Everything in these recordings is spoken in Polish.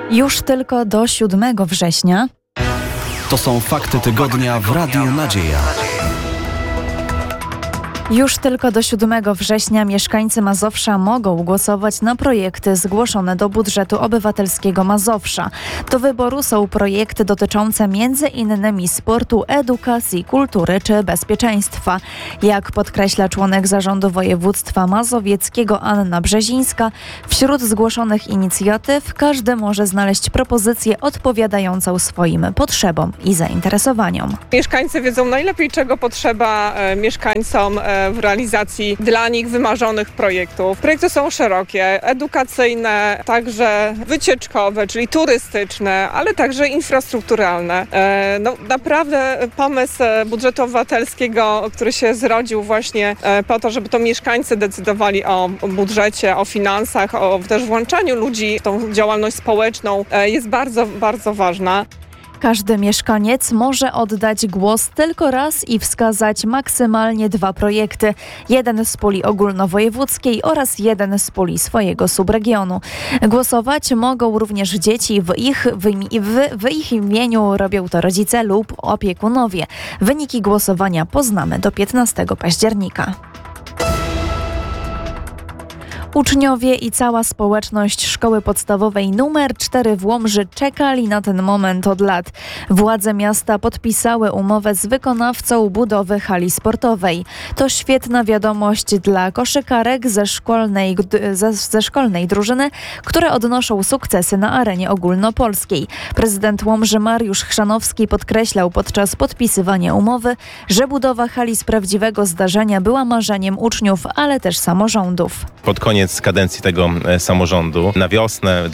Już tylko do 7 września. To są fakty tygodnia w Radiu Nadzieja. Już tylko do 7 września mieszkańcy Mazowsza mogą głosować na projekty zgłoszone do budżetu obywatelskiego Mazowsza. Do wyboru są projekty dotyczące m.in. sportu, edukacji, kultury czy bezpieczeństwa. Jak podkreśla członek zarządu województwa mazowieckiego Anna Brzezińska, wśród zgłoszonych inicjatyw każdy może znaleźć propozycję odpowiadającą swoim potrzebom i zainteresowaniom. Mieszkańcy wiedzą najlepiej, czego potrzeba mieszkańcom w realizacji dla nich wymarzonych projektów. Projekty są szerokie, edukacyjne, także wycieczkowe, czyli turystyczne, ale także infrastrukturalne. Naprawdę pomysł budżetu obywatelskiego, który się zrodził właśnie po to, żeby to mieszkańcy decydowali o budżecie, o finansach, o też włączaniu ludzi w tą działalność społeczną, jest bardzo, bardzo ważna. Każdy mieszkaniec może oddać głos tylko raz i wskazać maksymalnie 2 projekty. Jeden z puli ogólnowojewódzkiej oraz jeden z puli swojego subregionu. Głosować mogą również dzieci. W ich imieniu robią to rodzice lub opiekunowie. Wyniki głosowania poznamy do 15 października. Uczniowie i cała społeczność szkoły podstawowej nr 4 w Łomży czekali na ten moment od lat. Władze miasta podpisały umowę z wykonawcą budowy hali sportowej. To świetna wiadomość dla koszykarek ze szkolnej drużyny, które odnoszą sukcesy na arenie ogólnopolskiej. Prezydent Łomży Mariusz Chrzanowski podkreślał podczas podpisywania umowy, że budowa hali z prawdziwego zdarzenia była marzeniem uczniów, ale też samorządów. Pod koniec kadencji tego samorządu na wiosnę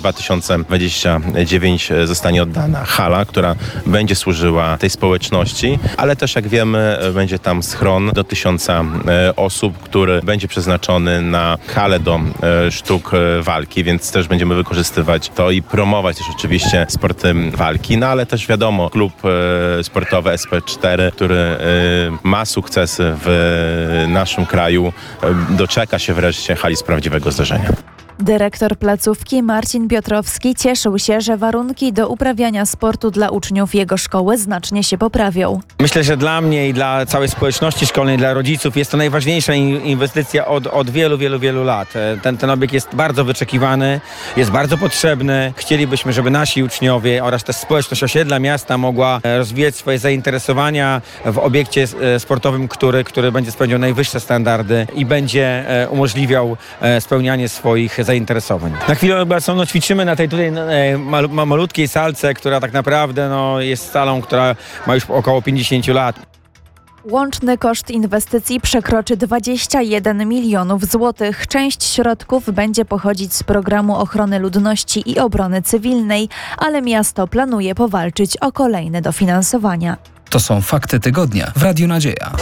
2029 zostanie oddana hala, która będzie służyła tej społeczności, ale też jak wiemy będzie tam schron do 1000 osób, który będzie przeznaczony na halę do sztuk walki, więc też będziemy wykorzystywać to i promować też oczywiście sporty walki, no ale też wiadomo klub sportowy SP4, który ma sukcesy w naszym kraju, doczeka się wreszcie hali z prawdziwego zdarzenia. Dyrektor placówki Marcin Piotrowski cieszył się, że warunki do uprawiania sportu dla uczniów jego szkoły znacznie się poprawią. Myślę, że dla mnie i dla całej społeczności szkolnej, dla rodziców jest to najważniejsza inwestycja od wielu lat. Ten obiekt jest bardzo wyczekiwany, jest bardzo potrzebny. Chcielibyśmy, żeby nasi uczniowie oraz też społeczność osiedla miasta mogła rozwijać swoje zainteresowania w obiekcie sportowym, który będzie spełniał najwyższe standardy i będzie umożliwiał spełnianie swoich zainteresowań. Na chwilę obecną ćwiczymy na tej tutaj malutkiej salce, która tak naprawdę jest salą, która ma już około 50 lat. Łączny koszt inwestycji przekroczy 21 milionów złotych. Część środków będzie pochodzić z programu ochrony ludności i obrony cywilnej, ale miasto planuje powalczyć o kolejne dofinansowania. To są fakty tygodnia w Radiu Nadzieja.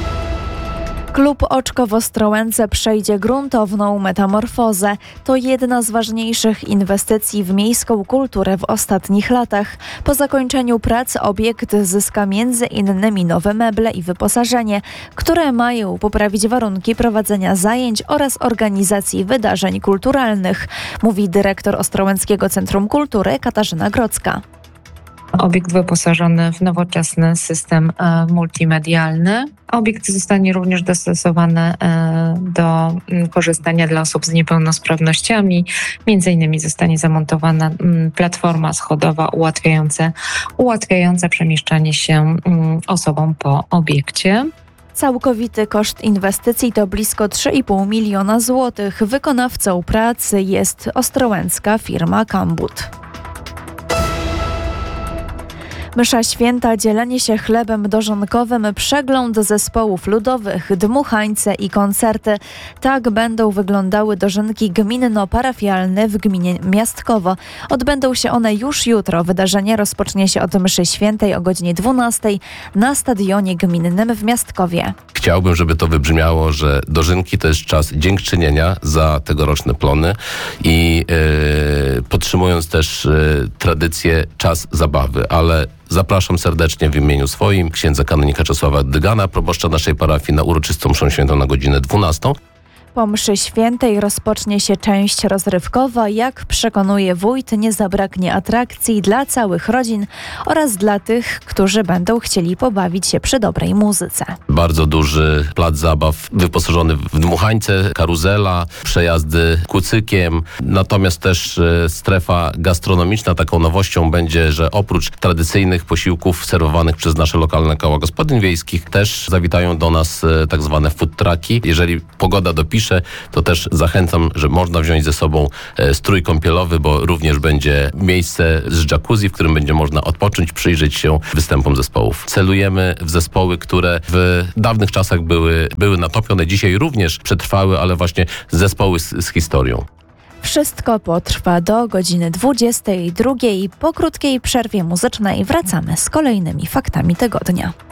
Klub Oczko w Ostrołęce przejdzie gruntowną metamorfozę. To jedna z ważniejszych inwestycji w miejską kulturę w ostatnich latach. Po zakończeniu prac obiekt zyska m.in. nowe meble i wyposażenie, które mają poprawić warunki prowadzenia zajęć oraz organizacji wydarzeń kulturalnych, mówi dyrektor Ostrołęckiego Centrum Kultury Katarzyna Grodzka. Obiekt wyposażony w nowoczesny system multimedialny. Obiekt zostanie również dostosowany do korzystania dla osób z niepełnosprawnościami. Między innymi zostanie zamontowana platforma schodowa ułatwiająca przemieszczanie się osobom po obiekcie. Całkowity koszt inwestycji to blisko 3,5 miliona złotych. Wykonawcą pracy jest ostrołęcka firma Kambut. Msza święta, dzielenie się chlebem dożonkowym, przegląd zespołów ludowych, dmuchańce i koncerty. Tak będą wyglądały dożynki gminno-parafialne w gminie Miastkowo. Odbędą się one już jutro. Wydarzenie rozpocznie się od mszy świętej o godzinie 12 na stadionie gminnym w Miastkowie. Chciałbym, żeby to wybrzmiało, że dożynki to jest czas dziękczynienia za tegoroczne plony i podtrzymując też tradycję, czas zabawy, ale zapraszam serdecznie w imieniu swoim księdza kanonika Czesława Dygana, proboszcza naszej parafii, na uroczystą mszę świętą na godzinę 12. Po mszy świętej rozpocznie się część rozrywkowa. Jak przekonuje wójt, nie zabraknie atrakcji dla całych rodzin oraz dla tych, którzy będą chcieli pobawić się przy dobrej muzyce. Bardzo duży plac zabaw wyposażony w dmuchańce, karuzela, przejazdy kucykiem. Natomiast też strefa gastronomiczna. Taką nowością będzie, że oprócz tradycyjnych posiłków serwowanych przez nasze lokalne koła gospodyń wiejskich też zawitają do nas tak zwane food trucki. Jeżeli pogoda dopisze, to też zachęcam, że można wziąć ze sobą strój kąpielowy, bo również będzie miejsce z jacuzzi, w którym będzie można odpocząć, przyjrzeć się występom zespołów. Celujemy w zespoły, które w dawnych czasach były natopione, dzisiaj również przetrwały, ale właśnie zespoły z historią. Wszystko potrwa do godziny 22. Po krótkiej przerwie muzycznej wracamy z kolejnymi faktami tygodnia.